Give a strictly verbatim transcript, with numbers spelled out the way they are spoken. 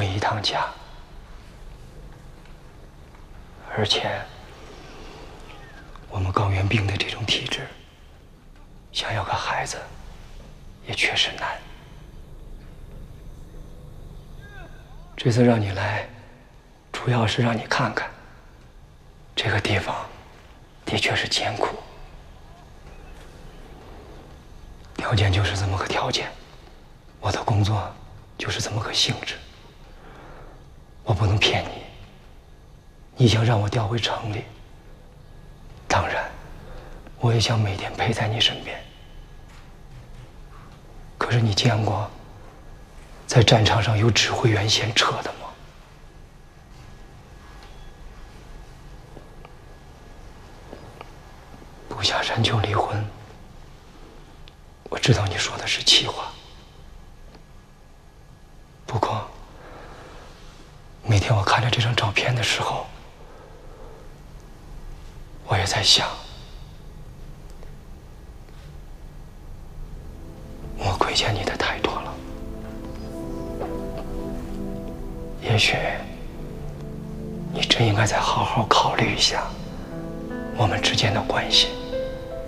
回一趟家，而且我们高原病的这种体质，想要个孩子也确实难。这次让你来，主要是让你看看这个地方的确是艰苦，条件就是这么个条件，我的工作就是这么个性质。我不能骗你，你想让我调回城里，当然我也想每天陪在你身边。可是你见过在战场上有指挥员先撤的吗？不下山就离婚，我知道你说的是气话。不过每天我看着这张照片的时候，我也在想，我亏欠你的太多了。也许你真应该再好好考虑一下我们之间的关系。